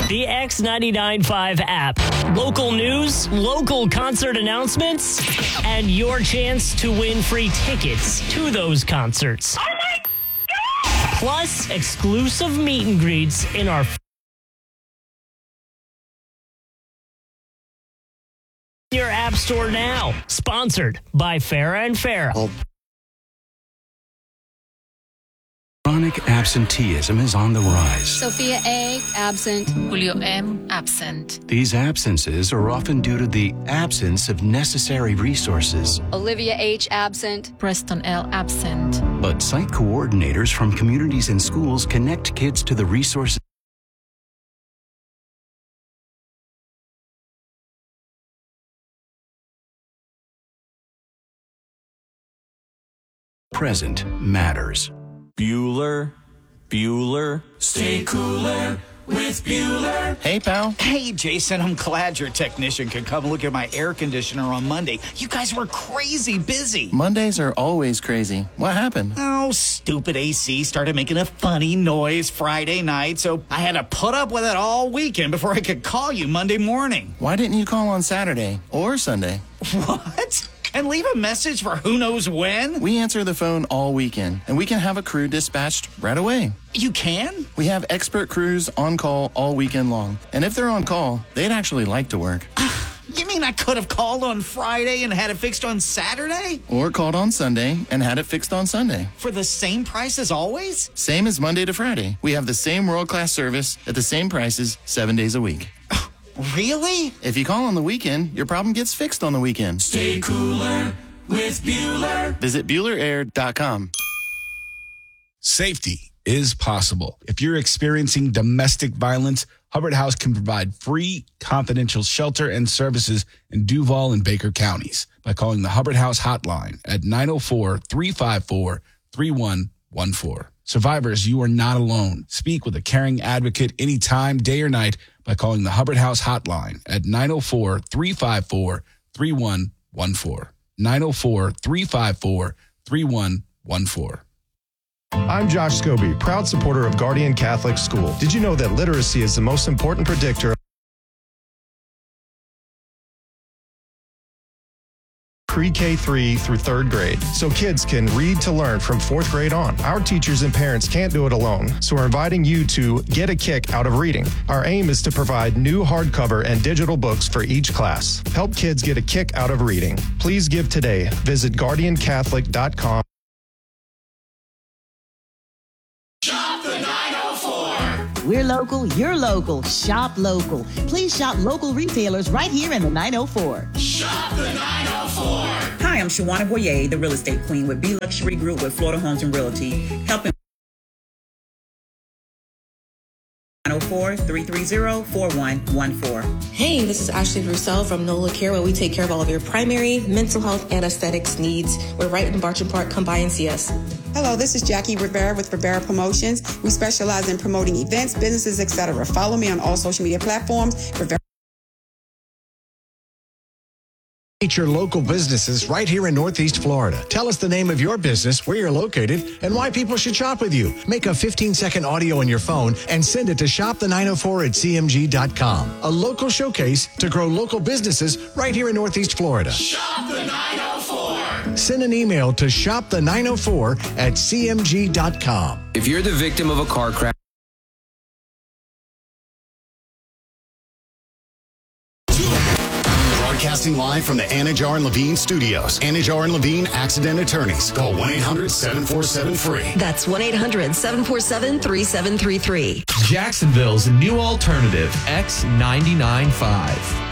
The X99.5 app. Local news, local concert announcements, and your chance to win free tickets to those concerts. Oh my God! Plus, exclusive meet and greets in our your app store now. Sponsored by Farah and Farah. Chronic absenteeism is on the rise. Sophia A, absent. Julio M, absent. These absences are often due to the absence of necessary resources. Olivia H, absent. Preston L, absent. But site coordinators from communities and schools connect kids to the resources present matters. Bueller, stay cooler with Bueller. Hey, pal. Hey, Jason, I'm glad your technician could come look at my air conditioner on Monday. You guys were crazy busy. Mondays are always crazy. What happened? Oh, stupid AC started making a funny noise Friday night, so I had to put up with it all weekend before I could call you Monday morning. Why didn't you call on Saturday or Sunday? What? And leave a message for who knows when? We answer the phone all weekend, and we can have a crew dispatched right away. You can? We have expert crews on call all weekend long. And if they're on call, they'd actually like to work. You mean I could have called on Friday and had it fixed on Saturday? Or called on Sunday and had it fixed on Sunday. For the same price as always? Same as Monday to Friday. We have the same world-class service at the same prices 7 days a week. Really? If you call on the weekend, your problem gets fixed on the weekend. Stay cooler with Bueller. Visit BuellerAir.com. Safety is possible. If you're experiencing domestic violence, Hubbard House can provide free, confidential shelter and services in Duval and Baker counties by calling the Hubbard House hotline at 904-354-3114. Survivors, you are not alone. Speak with a caring advocate anytime, day or night, by calling the Hubbard House hotline at 904-354-3114. 904-354-3114. I'm Josh Scobie, proud supporter of Guardian Catholic School. Did you know that literacy is the most important predictor of pre-K3 through 3rd grade, so kids can read to learn from 4th grade on? Our teachers and parents can't do it alone, so we're inviting you to get a kick out of reading. Our aim is to provide new hardcover and digital books for each class. Help kids get a kick out of reading. Please give today. Visit GuardianCatholic.com. Shop the 904. We're local, you're local. Shop local. Please shop local retailers right here in the 904. Shop the 904. Hi, I'm Shawana Boyer, the real estate queen with B Luxury Group with Florida Homes and Realty, helping 904-330-4114. Hey, this is Ashley Roussel from NOLA Care, where we take care of all of your primary, mental health, and aesthetics needs. We're right in Barton Park. Come by and see us. Hello, this is Jackie Rivera with Rivera Promotions. We specialize in promoting events, businesses, etc. Follow me on all social media platforms. Rivera. Feature local businesses right here in Northeast Florida. Tell us the name of your business, where you're located, and why people should shop with you. Make a 15-second audio on your phone and send it to shopthe904@cmg.com. A local showcase to grow local businesses right here in Northeast Florida. Shop the 904. Send an email to shopthe904@cmg.com. If you're the victim of a car crash, broadcasting live from the Anajar and Levine studios. Anajar and Levine Accident Attorneys. Call 1-800-747-FREE. That's 1-800-747-3733. Jacksonville's new alternative, X99.5.